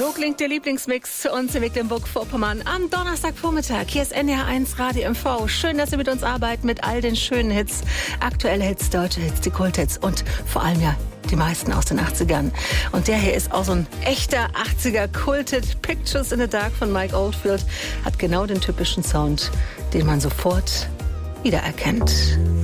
So klingt der Lieblingsmix zu uns in Mecklenburg-Vorpommern am Donnerstagvormittag. Hier ist NDR1 Radio MV. Schön, dass Sie mit uns arbeiten mit all den schönen Hits. Aktuelle Hits, deutsche Hits, die Kulthits und vor allem ja die meisten aus den 80ern. Und der hier ist auch so ein echter 80er Kulthit. Pictures in the Dark von Mike Oldfield hat genau den typischen Sound, den man sofort wiedererkennt.